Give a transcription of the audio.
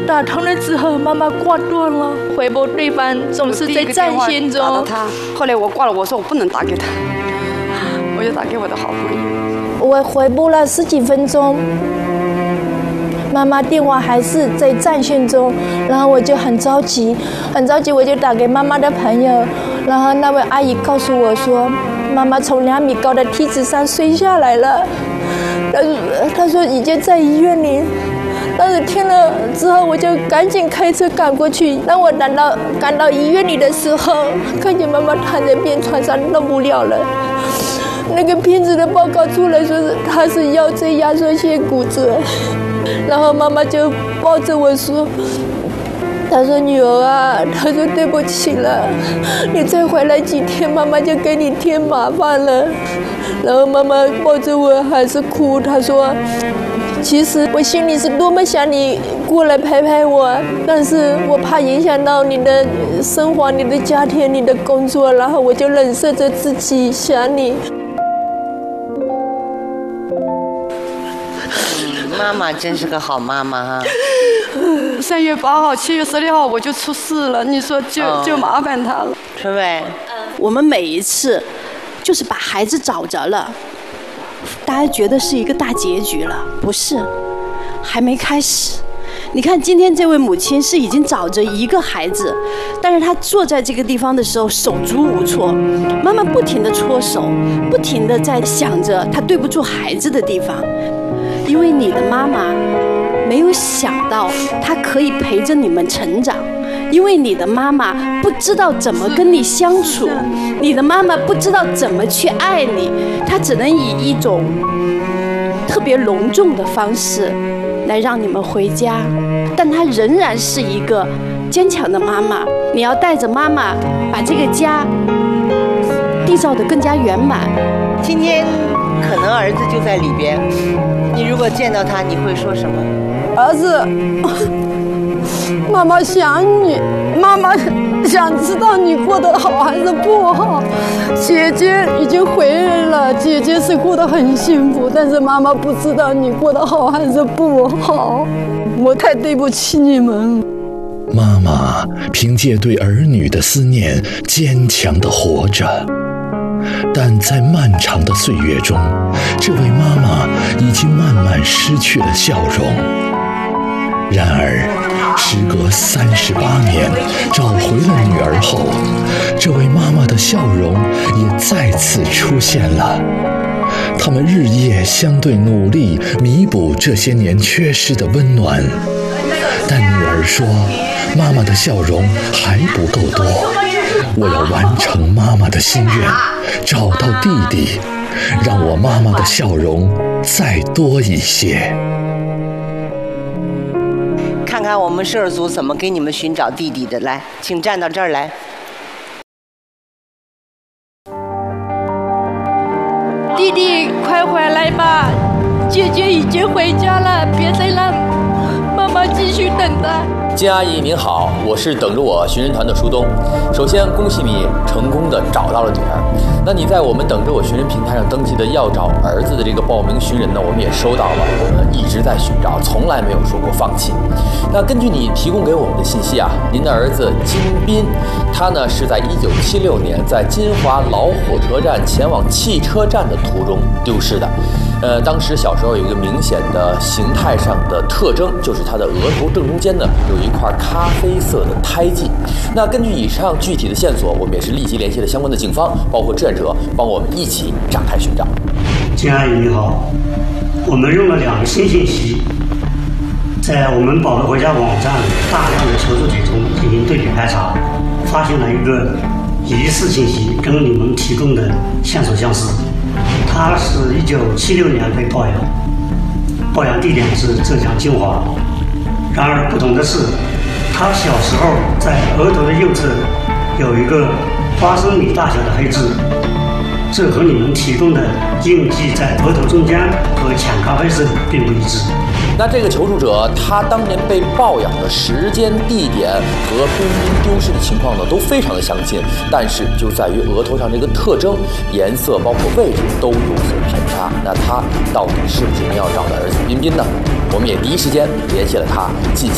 打通了之后，妈妈挂断了，回拨对方总是在战线中。 打到他，后来我挂了，我说我不能打给他，我就打给我的好朋友。 我回拨了10几分钟，妈妈电话还是在战线中，然后我就很着急，我就打给妈妈的朋友，然后那位阿姨告诉我说，妈妈从2米高的梯子上摔下来了，她说已经在医院里。当时听了之后，我就赶紧开车赶过去。当我赶到医院里的时候，看见妈妈躺在病床上动不了了。那个片子的报告出来说是她是腰椎压缩线骨折，然后妈妈就抱着我说，她说女儿啊，她说对不起了，你再回来几天，妈妈就给你添麻烦了。然后妈妈抱着我还是哭，她说其实我心里是多么想你过来陪陪我，但是我怕影响到你的生活、你的家庭、你的工作，然后我就忍受着自己想你。 妈妈真是个好妈妈哈。 3月8号、7月16号我就出事了，你说就麻烦他了。 春薇， 我们每一次就是把孩子找着了，大家觉得是一个大结局了，不是，还没开始。你看今天这位母亲是已经找着一个孩子，但是她坐在这个地方的时候手足无措，妈妈不停地搓手，不停地在想着她对不住孩子的地方。因为你的妈妈没有想到她可以陪着你们成长，因为你的妈妈不知道怎么跟你相处，你的妈妈不知道怎么去爱你，她只能以一种特别隆重的方式来让你们回家，但她仍然是一个坚强的妈妈。你要带着妈妈把这个家缔造得更加圆满。 今天可能儿子就在里边，你如果见到他，你会说什么？ 儿子，妈妈想你，妈妈想知道你过得好还是不好。姐姐已经回来了，姐姐是过得很幸福，但是妈妈不知道你过得好还是不好。我太对不起你们。 妈妈凭借对儿女的思念，坚强地活着。但在漫长的岁月中，这位妈妈已经慢慢失去了笑容。然而，时隔38年，找回了女儿后，这位妈妈的笑容也再次出现了。他们日夜相对努力，弥补这些年缺失的温暖。但女儿说，妈妈的笑容还不够多，我要完成妈妈的心愿，找到弟弟，让我妈妈的笑容再多一些。 看看我们摄尔组怎么给你们寻找弟弟的。来，请站到这儿来。 弟弟，快回来吧，姐姐已经回家了，别再让妈妈继续等待。 金阿姨您好，我是等着我寻人团的舒东。首先恭喜你成功的找到了女儿。那你在我们等着我寻人平台上登记的要找儿子的这个报名寻人呢，我们也收到了，我们一直在寻找，从来没有说过放弃。那根据你提供给我们的信息啊，您的儿子金斌，他呢是在1976年在金华老火车站前往汽车站的途中丢失的。当时小时候有一个明显的形态上的特征，就是他的额头正中间呢有一块咖啡色的胎记。那根据以上具体的线索，我们也是立即联系了相关的警方，包括志愿者，帮我们一起展开寻找。 金阿姨你好，我们用了2个新信息，在我们宝贝回家网站大量的求助者中进行对比排查，发现了一个疑似信息，跟你们提供的线索相似。他是1976年被抱养，抱养地点是浙江金华。然而不同的是，他小时候在额头的右侧有一个花生米大小的黑痣，这和你们提供的印记在额头中间和浅咖啡色并不一致。 那这个求助者他当年被抱养的时间、地点和濒临丢失的情况呢，都非常的相近，但是就在于额头上这个特征、颜色包括位置都有所偏差。那他到底是不是您要找的儿子彬彬呢？我们也第一时间联系了他，进行